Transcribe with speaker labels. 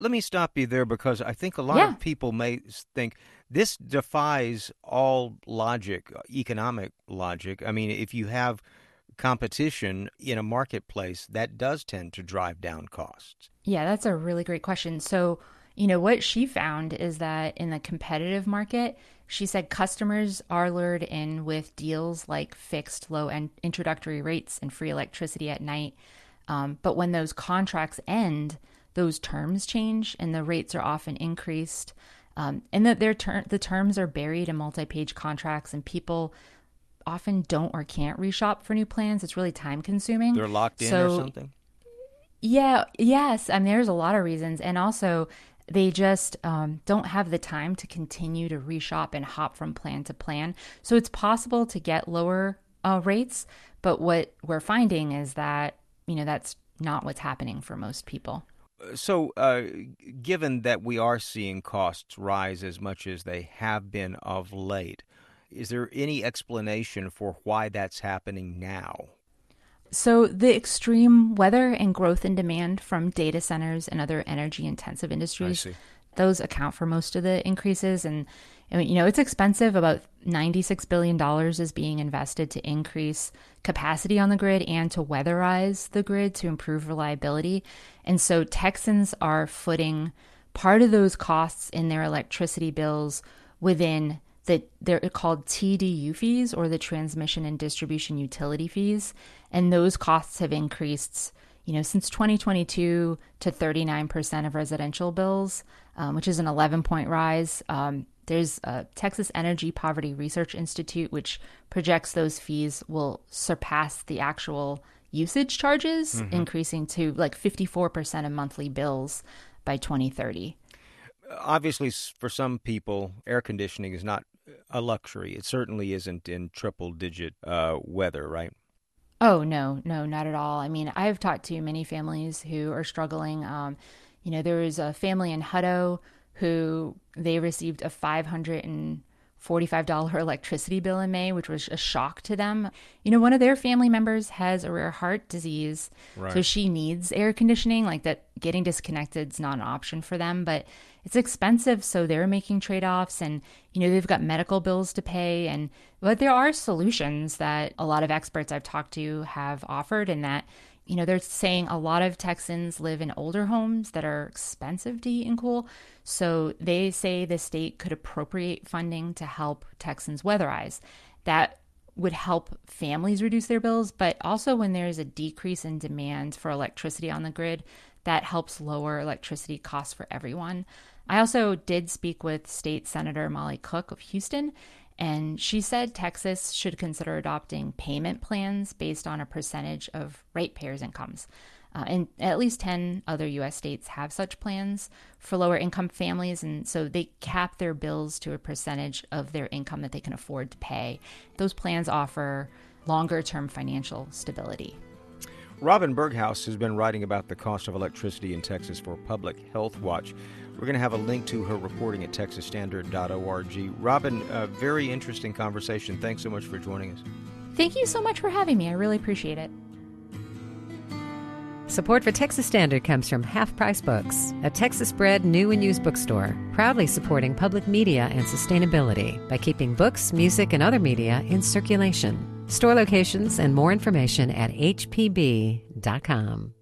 Speaker 1: Let me stop you there because I think a lot
Speaker 2: Yeah.
Speaker 1: of people may think this defies all logic, economic logic. I mean, if you have competition in a marketplace, that does tend to drive down costs.
Speaker 2: Yeah, that's a really great question. So, what she found is that in the competitive market, she said customers are lured in with deals like fixed low introductory rates and free electricity at night. But when those contracts end, those terms change and the rates are often increased. And that the terms are buried in multi-page contracts, and people often don't or can't reshop for new plans. It's really time consuming.
Speaker 1: They're locked in or
Speaker 2: So
Speaker 1: something?
Speaker 2: yeah, yes. I mean, there's a lot of reasons. And also, they just don't have the time to continue to reshop and hop from plan to plan. So it's possible to get lower rates. But what we're finding is that, that's not what's happening for most people.
Speaker 1: So, given that we are seeing costs rise as much as they have been of late, is there any explanation for why that's happening now?
Speaker 2: So, the extreme weather and growth in demand from data centers and other energy intensive
Speaker 1: I
Speaker 2: industries,
Speaker 1: see.
Speaker 2: those account for most of the increases. And, it's expensive. About $96 billion is being invested to increase capacity on the grid and to weatherize the grid to improve reliability. And so, Texans are footing part of those costs in their electricity bills within they're called TDU fees, or the transmission and distribution utility fees. And those costs have increased, since 2022 to 39% of residential bills, which is an 11-point rise. There's a Texas Energy Poverty Research Institute, which projects those fees will surpass the actual usage charges, increasing to like 54% of monthly bills by 2030.
Speaker 1: Obviously, for some people, air conditioning is not a luxury. It certainly isn't in triple digit weather, right?
Speaker 2: Oh, no, no, not at all. I mean, I've talked to many families who are struggling. There was a family in Hutto who they received a $545 electricity bill in May, which was a shock to them. One of their family members has a rare heart disease, so
Speaker 1: Right.
Speaker 2: she needs air conditioning. Like that, getting disconnected is not an option for them, but it's expensive, so they're making trade-offs, and they've got medical bills to pay. But there are solutions that a lot of experts I've talked to have offered, in that they're saying a lot of Texans live in older homes that are expensive to heat and cool. So they say the state could appropriate funding to help Texans weatherize. That would help families reduce their bills, but also when there's a decrease in demand for electricity on the grid, that helps lower electricity costs for everyone. I also did speak with State Senator Molly Cook of Houston, and she said Texas should consider adopting payment plans based on a percentage of ratepayers' incomes. And at least 10 other U.S. states have such plans for lower income families. And so they cap their bills to a percentage of their income that they can afford to pay. Those plans offer longer term financial stability.
Speaker 1: Robin Berghaus has been writing about the cost of electricity in Texas for Public Health Watch. We're going to have a link to her reporting at texasstandard.org. Robin, a very interesting conversation. Thanks so much for joining us.
Speaker 2: Thank you so much for having me. I really appreciate it.
Speaker 3: Support for Texas Standard comes from Half Price Books, a Texas-bred new and used bookstore, proudly supporting public media and sustainability by keeping books, music, and other media in circulation. Store locations and more information at hpb.com.